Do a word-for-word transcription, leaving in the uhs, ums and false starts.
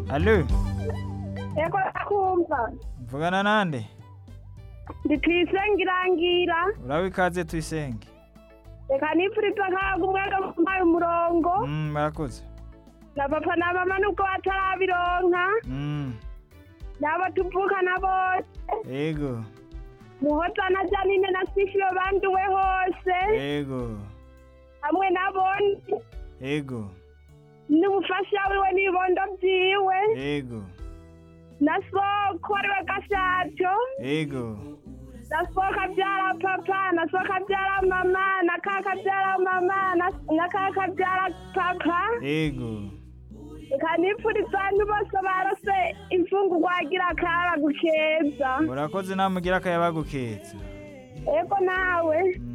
Allo, Eko ndakumva. mvugana nande? Ndi Tuyisenge Irangira. Urabe ikaze Tuyisenge. Reka nipfurize akayaga umwega mumpaye umurongo. Mm, murakoze. Na papa na mama nubwo batarabironka. Mm, Nabo tuvukana bose. ego, Muhoza na Janine na Sifio banduwe hose. ego, Hamwe nabone. ego, N'umufasha wiwe n'ibondo vyiwe. ego, Na soko ariwe Gashato. ego, Na soko avyara papa, na soko avyara mama, na kaka avyara mama, na na kaka avyara papa. ego. Reka nipfurize abantu bose barose imfungurwa agira akayabagu keza. Murakoze namugira akayabagukeza. Ego nawe.